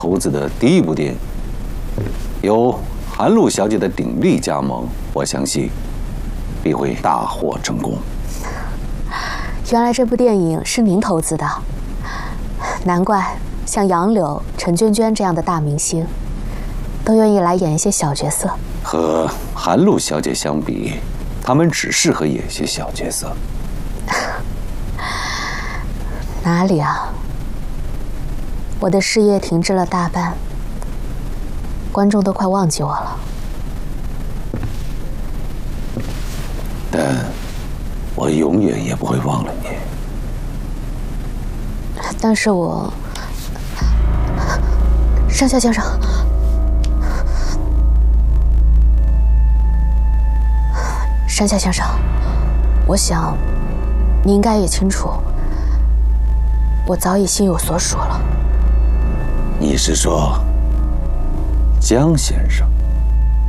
投资的第一部电影，由韩露小姐的鼎力加盟，我相信必会大获成功。 原来这部电影是您投资的，难怪像杨柳、陈娟娟这样的大明星，都愿意来演一些小角色。 和韩露小姐相比，他们只适合演些小角色。 哪里啊？我的事业停滞了大半，观众都快忘记我了。 但我永远也不会忘了你。 但是我，山下先生，山下先生，我想你应该也清楚，我早已心有所属了。 你是说江先生？